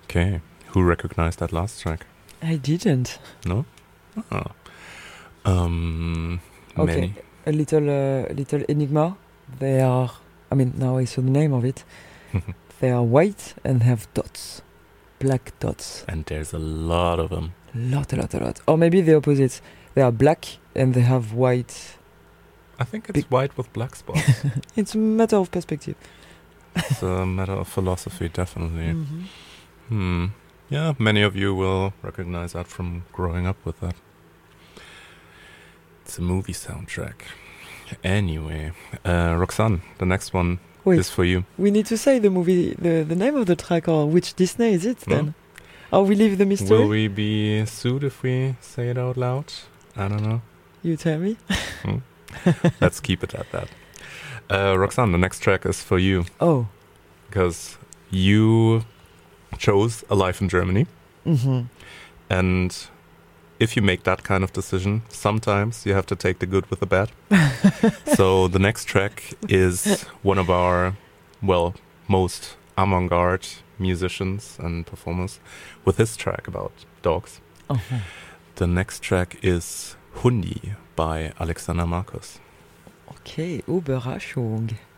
Okay. Who recognized that last track? I didn't. No? Oh. Okay, Many. a little enigma. They are, I mean, now I saw the name of it. They are white and have dots. Black dots. And there's a lot of them. A lot. Or maybe the opposite. They are black and they have white. I think it's white with black spots. It's a matter of perspective. It's a matter of philosophy, definitely. Yeah, many of you will recognize that from growing up with that. It's a movie soundtrack. Anyway, Roxanne, the next one is for you. We need to say the movie, the name of the track, or which Disney is it then? Or we leave the mystery? Will we be sued if we say it out loud? I don't know. You tell me. Let's keep it at that. Roxanne, the next track is for you. Oh. Because you chose A Life in Germany. And if you make that kind of decision, sometimes you have to take the good with the bad. So the next track is one of our, most avant-garde musicians and performers with his track about dogs. The next track is Hundi by Alexander Markus. Okay, Überraschung.